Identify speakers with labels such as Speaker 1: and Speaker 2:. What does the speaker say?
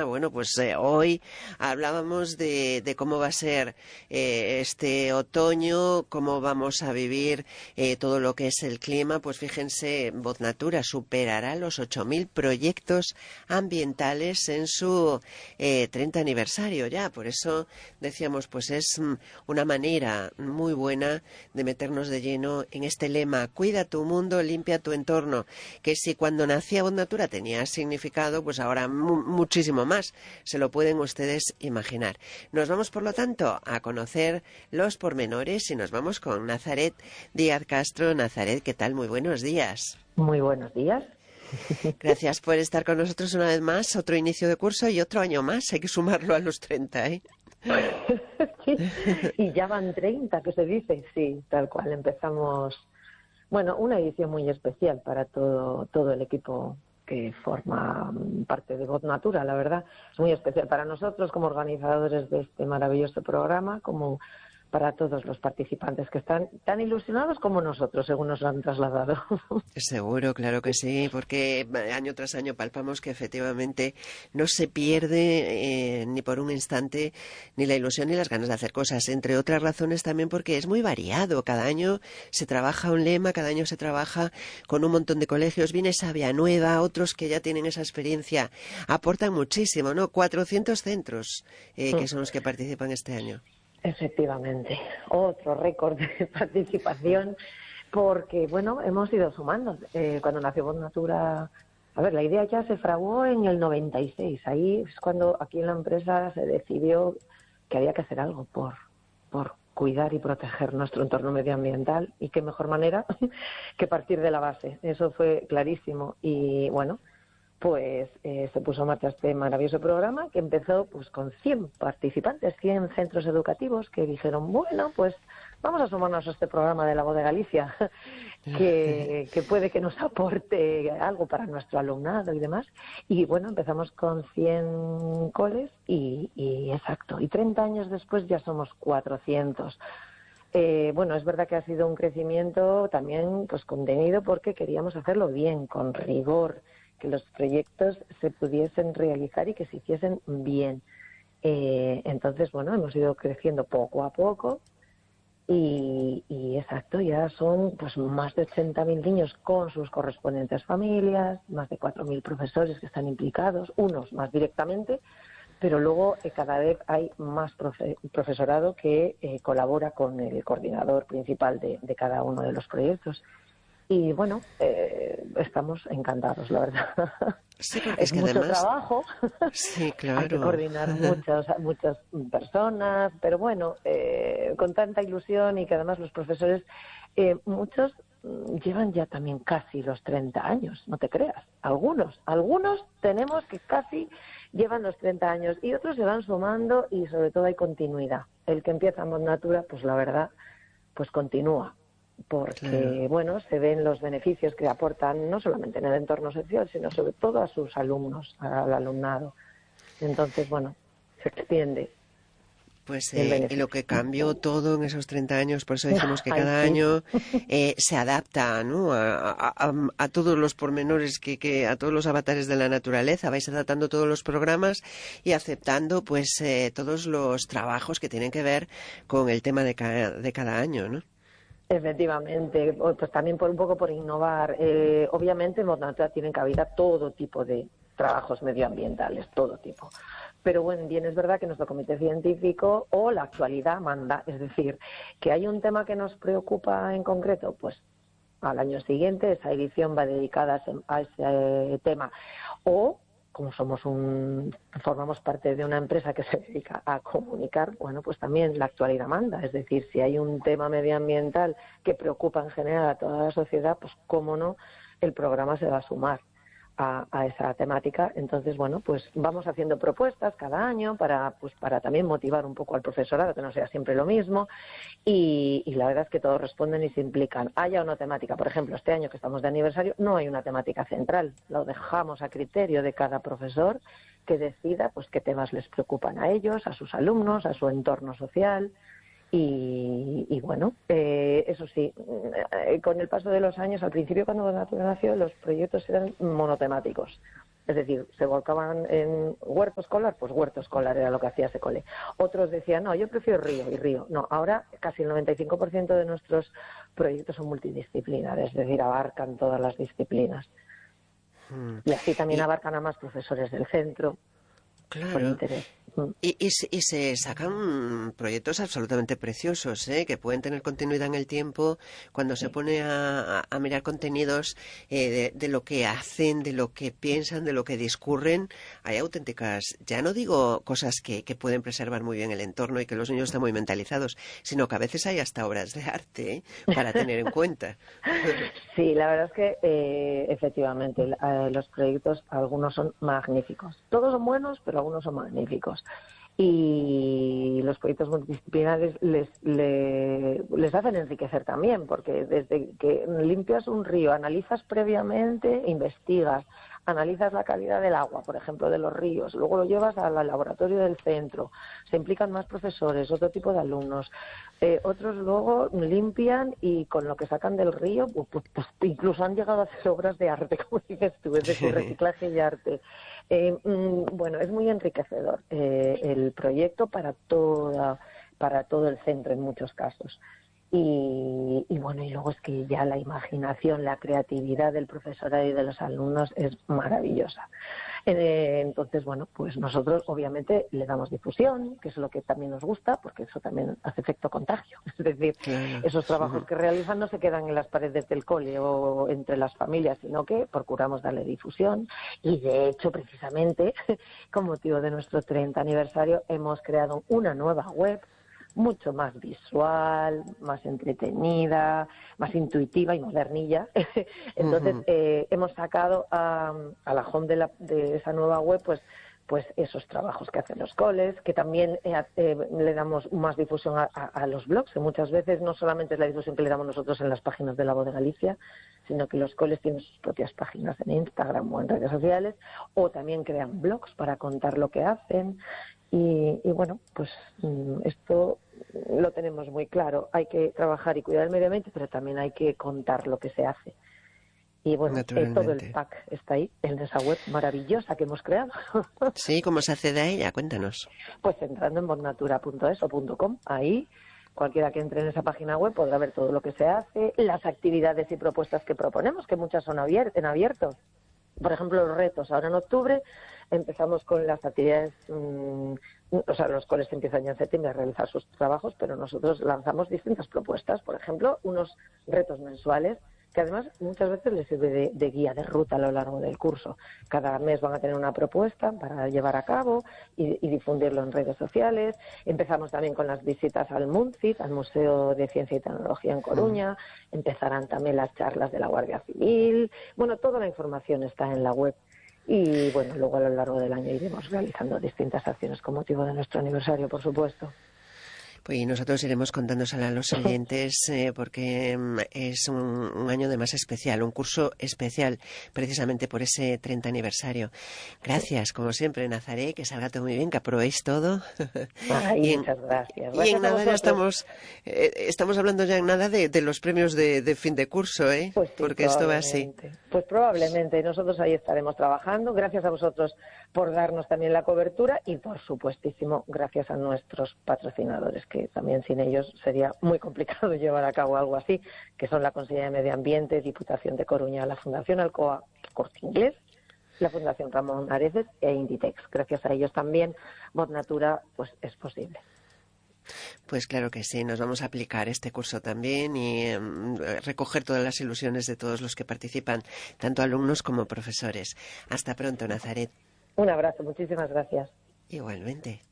Speaker 1: Bueno, pues hoy hablábamos de cómo va a ser este otoño, cómo vamos a vivir todo lo que es el clima. Pues fíjense, Voz Natura superará los 8.000 proyectos ambientales en su 30 aniversario ya. Por eso decíamos, pues es una manera muy buena de meternos de lleno en este lema: cuida tu mundo, limpia tu entorno, que si cuando nacía Voz Natura tenía significado, pues ahora muchísimo más, se lo pueden ustedes imaginar. Nos vamos, por lo tanto, a conocer los pormenores y nos vamos con Nazaret Díaz Castro. Nazaret, ¿qué tal? Muy buenos días.
Speaker 2: Muy buenos días.
Speaker 1: Gracias por estar con nosotros una vez más, otro inicio de curso y otro año más, hay que sumarlo a los 30, ¿eh?
Speaker 2: Sí, y ya van 30, que se dice, sí, tal cual, empezamos, bueno, una edición muy especial para todo el equipo que forma parte de Voz Natura, la verdad, es muy especial para nosotros como organizadores de este maravilloso programa, como para todos los participantes que están tan ilusionados como nosotros, según nos lo han trasladado.
Speaker 1: Seguro, claro que sí, porque año tras año palpamos que efectivamente no se pierde ni por un instante ni la ilusión ni las ganas de hacer cosas, entre otras razones también porque es muy variado. Cada año se trabaja un lema, cada año se trabaja con un montón de colegios, viene Sabia Nueva, otros que ya tienen esa experiencia aportan muchísimo, ¿no? 400 centros que son los que participan este año.
Speaker 2: Efectivamente, otro récord de participación, porque, bueno, hemos ido sumando. Cuando nació Voz Natura, a ver, la idea ya se fraguó en el 96. Ahí es cuando aquí en la empresa se decidió que había que hacer algo por cuidar y proteger nuestro entorno medioambiental, y qué mejor manera que partir de la base. Eso fue clarísimo y, bueno, pues se puso en marcha este maravilloso programa que empezó pues con 100 participantes, 100 centros educativos que dijeron, bueno, pues vamos a sumarnos a este programa de La Voz de Galicia, que puede que nos aporte algo para nuestro alumnado y demás. Y bueno, empezamos con 100 coles y exacto, y 30 años después ya somos 400. Bueno, es verdad que ha sido un crecimiento también pues contenido porque queríamos hacerlo bien, con rigor, que los proyectos se pudiesen realizar y que se hiciesen bien. Entonces, bueno, hemos ido creciendo poco a poco y exacto, ya son pues más de 80.000 niños con sus correspondientes familias, más de 4.000 profesores que están implicados, unos más directamente, pero luego cada vez hay más profesorado que colabora con el coordinador principal de cada uno de los proyectos. Y bueno, estamos encantados, la verdad.
Speaker 1: Sí, porque es que
Speaker 2: mucho
Speaker 1: además...
Speaker 2: trabajo,
Speaker 1: Sí, claro.
Speaker 2: hay que coordinar muchas personas, pero bueno, con tanta ilusión y que además los profesores, muchos llevan ya también casi los 30 años, no te creas. Algunos tenemos que casi llevan los 30 años y otros se van sumando y sobre todo hay continuidad. El que empieza en Voz Natura, pues la verdad, pues continúa. Porque, claro, bueno, se ven los beneficios que aportan no solamente en el entorno social, sino sobre todo a sus alumnos, al alumnado. Entonces, bueno, se extiende.
Speaker 1: Pues y lo que cambió todo en esos 30 años, por eso decimos que cada año se adapta, ¿no? a todos los pormenores, a todos los avatares de la naturaleza. Vais adaptando todos los programas y aceptando pues todos los trabajos que tienen que ver con el tema de cada año, ¿no?
Speaker 2: Efectivamente, pues también un poco por innovar. Obviamente en Voz Natura tienen cabida todo tipo de trabajos medioambientales, todo tipo. Pero bueno, bien es verdad que nuestro comité científico o la actualidad manda, es decir, que hay un tema que nos preocupa en concreto, pues al año siguiente esa edición va dedicada a ese tema. O como formamos parte de una empresa que se dedica a comunicar, bueno, pues también la actualidad manda. Es decir, si hay un tema medioambiental que preocupa en general a toda la sociedad, pues cómo no, el programa se va a sumar a esa temática. Entonces, bueno, pues vamos haciendo propuestas cada año para también motivar un poco al profesorado, que no sea siempre lo mismo, y la verdad es que todos responden y se implican. Haya una temática, por ejemplo, este año que estamos de aniversario, no hay una temática central, lo dejamos a criterio de cada profesor que decida pues qué temas les preocupan a ellos, a sus alumnos, a su entorno social. Y bueno, eso sí, con el paso de los años, al principio cuando Voz Natura nació, los proyectos eran monotemáticos. Es decir, se volcaban en huerto escolar, pues huerto escolar era lo que hacía ese cole. Otros decían, no, yo prefiero río y río. No, ahora casi el 95% de nuestros proyectos son multidisciplinares, es decir, abarcan todas las disciplinas. Y así también abarcan a más profesores del centro. Por
Speaker 1: Claro.
Speaker 2: interés.
Speaker 1: Y se sacan proyectos absolutamente preciosos, ¿eh? Que pueden tener continuidad en el tiempo. Cuando se pone a mirar contenidos de lo que hacen, de lo que piensan, de lo que discurren, hay auténticas, ya no digo cosas que pueden preservar muy bien el entorno y que los niños están muy mentalizados, sino que a veces hay hasta obras de arte, ¿eh? Para tener en cuenta.
Speaker 2: Sí, la verdad es que efectivamente los proyectos, algunos son magníficos. Todos son buenos, pero algunos son magníficos. Y los proyectos multidisciplinares les hacen enriquecer también, porque desde que limpias un río, analizas previamente, investigas, analizas la calidad del agua, por ejemplo, de los ríos, luego lo llevas al laboratorio del centro, se implican más profesores, otro tipo de alumnos, otros luego limpian y con lo que sacan del río, pues incluso han llegado a hacer obras de arte, como dices tú, es decir, reciclaje y arte. Bueno, es muy enriquecedor el proyecto para todo el centro en muchos casos. Y bueno, y luego es que ya la imaginación, la creatividad del profesorado y de los alumnos es maravillosa. Entonces, bueno, pues nosotros obviamente le damos difusión, que es lo que también nos gusta, porque eso también hace efecto contagio. Es decir,
Speaker 1: Claro.
Speaker 2: esos trabajos que realizan no se quedan en las paredes del cole o entre las familias, sino que procuramos darle difusión. Y de hecho, precisamente, con motivo de nuestro 30 aniversario, hemos creado una nueva web mucho más visual, más entretenida, más intuitiva y modernilla. Entonces, hemos sacado a la home de esa nueva web, pues esos trabajos que hacen los coles, que también le damos más difusión a los blogs, que muchas veces no solamente es la difusión que le damos nosotros en las páginas de La Voz de Galicia, sino que los coles tienen sus propias páginas en Instagram o en redes sociales, o también crean blogs para contar lo que hacen. Y bueno, pues esto lo tenemos muy claro. Hay que trabajar y cuidar el medio ambiente, pero también hay que contar lo que se hace. Y bueno, todo el pack está ahí, en esa web maravillosa que hemos creado.
Speaker 1: Sí, ¿cómo se accede a ella? Cuéntanos.
Speaker 2: Pues entrando en botnatura.es o .com, ahí cualquiera que entre en esa página web podrá ver todo lo que se hace, las actividades y propuestas que proponemos, que muchas son en abierto. Por ejemplo, los retos. Ahora en octubre empezamos con las actividades, o sea, los coles empiezan ya en septiembre a realizar sus trabajos, pero nosotros lanzamos distintas propuestas. Por ejemplo, unos retos mensuales que además muchas veces les sirve de guía de ruta a lo largo del curso. Cada mes van a tener una propuesta para llevar a cabo y difundirlo en redes sociales. Empezamos también con las visitas al MUNCIT, al Museo de Ciencia y Tecnología en Coruña. Empezarán también las charlas de la Guardia Civil. Bueno, toda la información está en la web. Y bueno, luego a lo largo del año iremos realizando distintas acciones con motivo de nuestro aniversario, por supuesto.
Speaker 1: Pues nosotros iremos contándosela a los oyentes porque es un año de más especial, un curso especial precisamente por ese 30 aniversario. Gracias, como siempre, Nazaret, que salga todo muy bien, que aprobéis todo.
Speaker 2: Ay, muchas gracias.
Speaker 1: Y en nada ya estamos hablando ya en nada de los premios de fin de curso, ¿eh?
Speaker 2: Pues sí,
Speaker 1: porque esto va así.
Speaker 2: Pues probablemente nosotros ahí estaremos trabajando. Gracias a vosotros por darnos también la cobertura y, por supuestísimo, gracias a nuestros patrocinadores, que también sin ellos sería muy complicado llevar a cabo algo así, que son la Consellería de Medio Ambiente, Diputación de Coruña, la Fundación Alcoa Corte Inglés, la Fundación Ramón Areces e Inditex. Gracias a ellos también Botnatura pues es posible.
Speaker 1: Pues claro que sí, nos vamos a aplicar este curso también y recoger todas las ilusiones de todos los que participan, tanto alumnos como profesores. Hasta pronto, Nazaret.
Speaker 2: Un abrazo, muchísimas gracias.
Speaker 1: Igualmente.